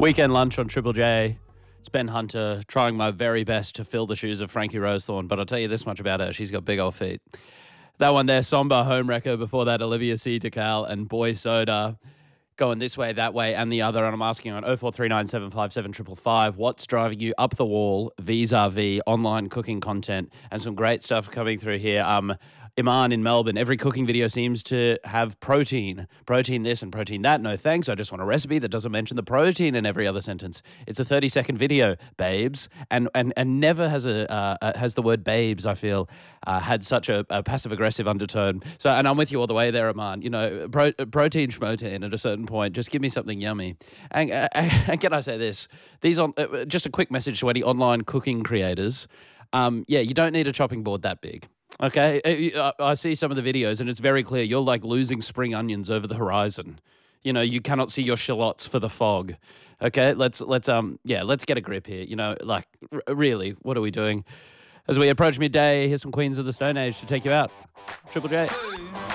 Weekend lunch on Triple J. It's Ben Hunter, trying my very best to fill the shoes of Frankie Rosethorn, but I'll tell you this much about her. She's got big old feet. That one there, Somber Homewrecker. Before that, Olivia C. DeCal and Boy Soda. Going this way, that way, and the other. And I'm asking on 0439757555, what's driving you up the wall vis-a-vis online cooking content? And some great stuff coming through here. Iman in Melbourne, every cooking video seems to have protein this and protein that. No thanks, I just want a recipe that doesn't mention the protein in every other sentence. It's a 30-second video, babes, and never has has the word babes, I feel, had such a passive-aggressive undertone. So, and I'm with you all the way there, Iman. You know, protein schmotein at a certain point, just give me something yummy. And can I say this? Just a quick message to any online cooking creators. You don't need a chopping board that big. Okay, I see some of the videos and it's very clear you're like losing spring onions over the horizon. You know, you cannot see your shallots for the fog. Okay, let's get a grip here. You know, like really, what are we doing? As we approach midday, here's some Queens of the Stone Age to take you out. Triple J.